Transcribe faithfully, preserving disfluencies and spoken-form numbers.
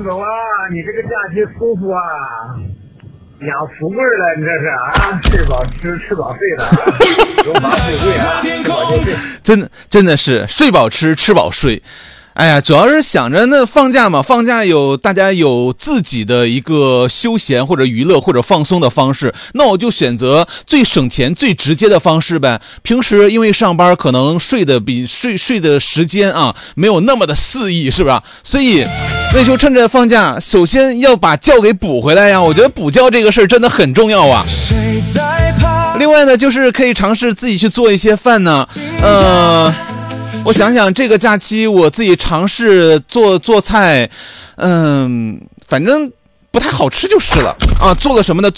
总啊，你这个假期舒服啊，养富贵了，你这是啊，睡饱吃，吃饱睡的，有房富贵啊，睡饱就睡。 真的真的是睡饱吃，吃饱睡。哎呀，主要是想着那放假嘛，放假有大家有自己的一个休闲或者娱乐或者放松的方式，那我就选择最省钱最直接的方式呗。平时因为上班可能睡的比睡睡的时间啊没有那么的肆意，是吧？所以那就趁着放假，首先要把觉给补回来呀。我觉得补觉这个事儿真的很重要啊。另外呢，就是可以尝试自己去做一些饭呢，呃。我想想，这个假期我自己尝试做做菜，嗯，反正不太好吃就是了啊。做了什么呢？